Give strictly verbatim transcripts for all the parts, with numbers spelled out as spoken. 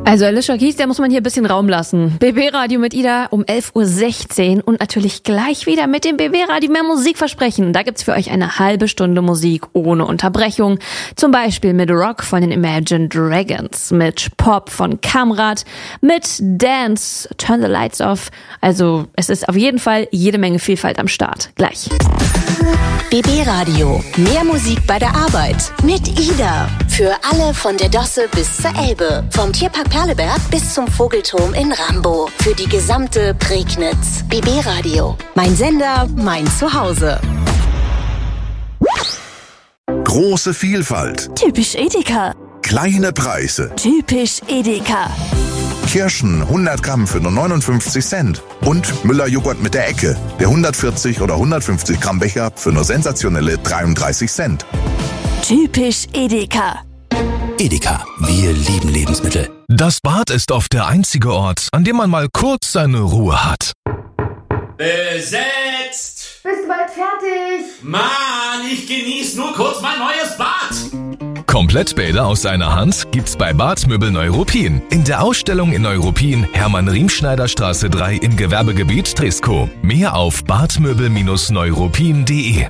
Also Alicia Keys, der muss man hier ein bisschen Raum lassen. B B-Radio mit Ida um elf Uhr sechzehn und natürlich gleich wieder mit dem B B-Radio mehr Musik versprechen. Da gibt's für euch eine halbe Stunde Musik ohne Unterbrechung. Zum Beispiel mit Rock von den Imagine Dragons, mit Pop von Kamrat, mit Dance, Turn the Lights Off. Also es ist auf jeden Fall jede Menge Vielfalt am Start. Gleich. B B-Radio. Mehr Musik bei der Arbeit. Mit Ida. Für alle von der Dosse bis zur Elbe. Vom Tierpark Perleberg bis zum Vogelturm in Rambo. Für die gesamte Prignitz. B B-Radio. Mein Sender, mein Zuhause. Große Vielfalt. Typisch Edeka. Kleine Preise. Typisch Edeka. Kirschen hundert Gramm für nur neunundfünfzig Cent. Und Müller-Joghurt mit der Ecke. Der hundertvierzig oder hundertfünfzig Gramm Becher für nur sensationelle dreiunddreißig Cent. Typisch Edeka. Edeka, wir lieben Lebensmittel. Das Bad ist oft der einzige Ort, an dem man mal kurz seine Ruhe hat. Besetzt! Bist du bald fertig? Mann, ich genieß nur kurz mein neues Bad. Komplettbäder aus einer Hand gibt's bei Badmöbel Neuruppin. In der Ausstellung in Neuruppin, Hermann-Riemschneider-Straße drei im Gewerbegebiet Triskow. Mehr auf badmöbel Neuruppin punkt de.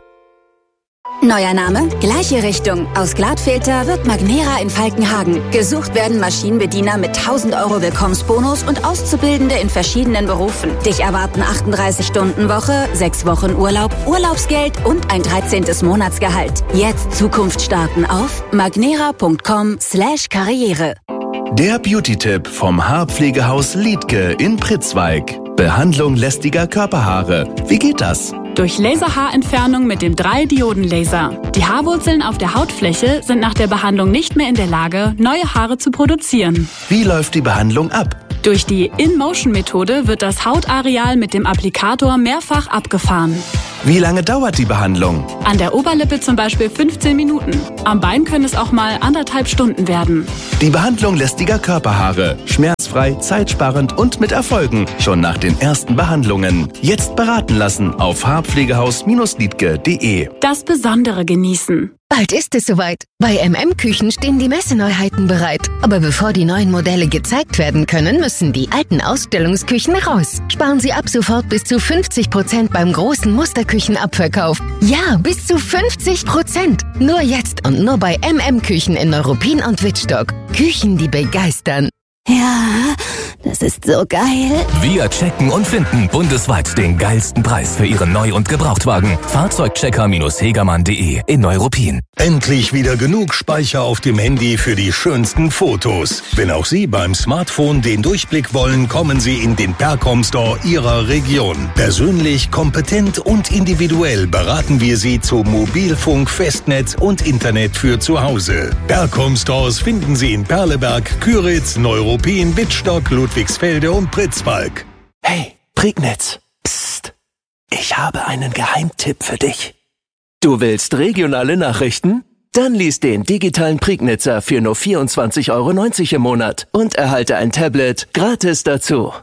Neuer Name, gleiche Richtung. Aus Glatfilter wird Magnera in Falkenhagen. Gesucht werden Maschinenbediener mit tausend Euro Willkommensbonus und Auszubildende in verschiedenen Berufen. Dich erwarten achtunddreißig Stunden Woche, sechs Wochen Urlaub, Urlaubsgeld und ein dreizehntes Monatsgehalt. Jetzt Zukunft starten auf magnera punkt com slash karriere. Der Beauty-Tipp vom Haarpflegehaus Liedtke in Pritzwalk. Behandlung lästiger Körperhaare. Wie geht das? Durch Laserhaarentfernung mit dem drei Dioden Laser. Die Haarwurzeln auf der Hautfläche sind nach der Behandlung nicht mehr in der Lage, neue Haare zu produzieren. Wie läuft die Behandlung ab? Durch die In-Motion-Methode wird das Hautareal mit dem Applikator mehrfach abgefahren. Wie lange dauert die Behandlung? An der Oberlippe zum Beispiel fünfzehn Minuten. Am Bein können es auch mal anderthalb Stunden werden. Die Behandlung lästiger Körperhaare. Schmerzfrei, zeitsparend und mit Erfolgen. Schon nach den ersten Behandlungen. Jetzt beraten lassen auf haarpflegehaus Liedtke punkt de. Das Besondere genießen. Bald ist es soweit. Bei M M Küchen stehen die Messeneuheiten bereit. Aber bevor die neuen Modelle gezeigt werden können, müssen die alten Ausstellungsküchen raus. Sparen Sie ab sofort bis zu fünfzig Prozent beim großen Musterküchenabverkauf. Ja, bis zu fünfzig Prozent. Nur jetzt und nur bei M M Küchen in Neuruppin und Wittstock. Küchen, die begeistern. Ja, das ist so geil. Wir checken und finden bundesweit den geilsten Preis für Ihren Neu- und Gebrauchtwagen. Fahrzeugchecker Hegermann punkt de in Neuruppin. Endlich wieder genug Speicher auf dem Handy für die schönsten Fotos. Wenn auch Sie beim Smartphone den Durchblick wollen, kommen Sie in den Percom Store Ihrer Region. Persönlich, kompetent und individuell beraten wir Sie zu Mobilfunk, Festnetz und Internet für zu Hause. Percom Stores finden Sie in Perleberg, Küritz, Neuruppin, Wittstock, Ludwigsfelde und Pritzwalk. Hey, Prignitz. Psst. Ich habe einen Geheimtipp für dich. Du willst regionale Nachrichten? Dann lies den digitalen Prignitzer für nur vierundzwanzig Euro neunzig im Monat und erhalte ein Tablet gratis dazu.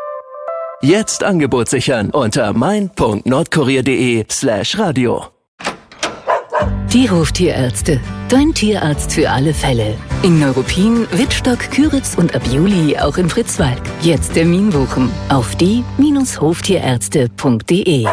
Jetzt Angebot sichern unter mein punkt nordkurier punkt de slash radio. Die Hoftierärzte. Dein Tierarzt für alle Fälle. In Neuruppin, Wittstock, Küritz und ab Juli auch in Pritzwalk. Jetzt Termin buchen auf die Hoftierärzte punkt de.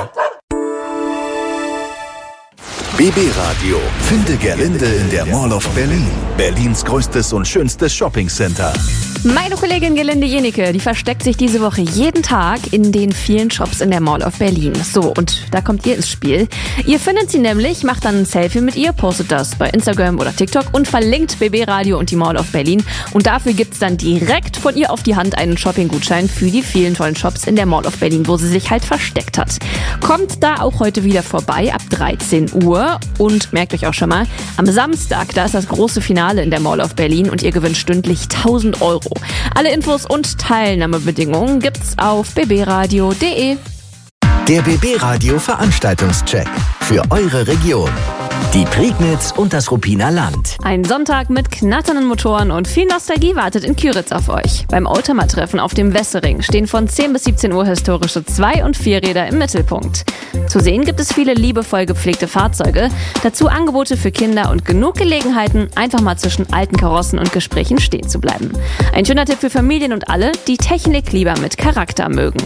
B B-Radio. Finde Gerlinde in der Mall of Berlin. Berlins größtes und schönstes Shoppingcenter. Meine Kollegin Gerlinde Jenecke, die versteckt sich diese Woche jeden Tag in den vielen Shops in der Mall of Berlin. So, und da kommt ihr ins Spiel. Ihr findet sie nämlich, macht dann ein Selfie mit ihr, postet das bei Instagram oder TikTok und verlinkt B B-Radio und die Mall of Berlin. Und dafür gibt's dann direkt von ihr auf die Hand einen Shopping-Gutschein für die vielen tollen Shops in der Mall of Berlin, wo sie sich halt versteckt hat. Kommt da auch heute wieder vorbei ab dreizehn Uhr und merkt euch auch schon mal, am Samstag, da ist das große Finale in der Mall of Berlin und ihr gewinnt stündlich tausend Euro. Alle Infos und Teilnahmebedingungen gibt's auf b b radio punkt de. Der B B-Radio Veranstaltungscheck für eure Region. Die Prignitz und das Ruppiner Land. Ein Sonntag mit knatternden Motoren und viel Nostalgie wartet in Küritz auf euch. Beim Oldtimer-Treffen auf dem Wessering stehen von zehn bis siebzehn Uhr historische Zwei- und Vierräder im Mittelpunkt. Zu sehen gibt es viele liebevoll gepflegte Fahrzeuge, dazu Angebote für Kinder und genug Gelegenheiten, einfach mal zwischen alten Karossen und Gesprächen stehen zu bleiben. Ein schöner Tipp für Familien und alle, die Technik lieber mit Charakter mögen.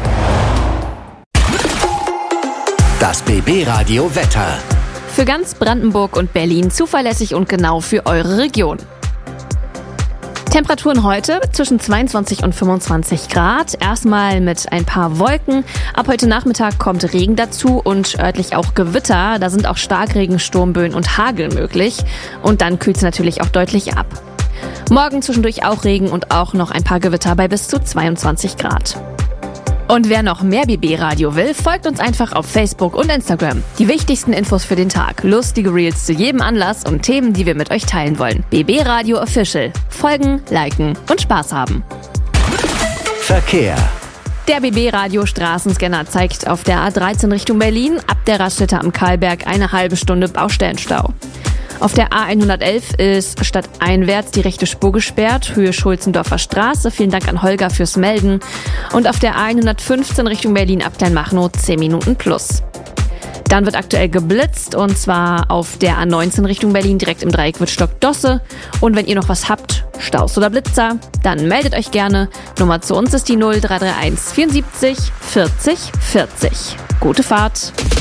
Das B B-Radio Wetter. Für ganz Brandenburg und Berlin zuverlässig und genau für eure Region. Temperaturen heute zwischen zweiundzwanzig und fünfundzwanzig Grad. Erstmal mit ein paar Wolken. Ab heute Nachmittag kommt Regen dazu und örtlich auch Gewitter. Da sind auch Starkregen, Sturmböen und Hagel möglich. Und dann kühlt es natürlich auch deutlich ab. Morgen zwischendurch auch Regen und auch noch ein paar Gewitter bei bis zu zweiundzwanzig Grad. Und wer noch mehr B B-Radio will, folgt uns einfach auf Facebook und Instagram. Die wichtigsten Infos für den Tag, lustige Reels zu jedem Anlass und Themen, die wir mit euch teilen wollen. B B-Radio Official. Folgen, liken und Spaß haben. Verkehr. Der B B-Radio Straßenscanner zeigt auf der A dreizehn Richtung Berlin ab der Raststätte am Karlberg eine halbe Stunde Baustellenstau. Auf der A hundertelf ist stadteinwärts die rechte Spur gesperrt, Höhe Schulzendorfer Straße. Vielen Dank an Holger fürs Melden. Und auf der A hundertfünfzehn Richtung Berlin ab Kleinmachnow zehn Minuten plus. Dann wird aktuell geblitzt und zwar auf der A neunzehn Richtung Berlin direkt im Dreieck Wittstock-Dosse. Und wenn ihr noch was habt, Staus oder Blitzer, dann meldet euch gerne. Nummer zu uns ist die null drei drei eins vierundsiebzig vierzig vierzig. Gute Fahrt!